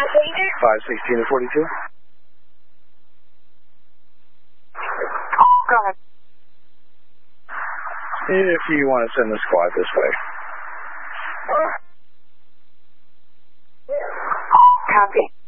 516 to 42. Go ahead. If you want to send the squad this way. Copy.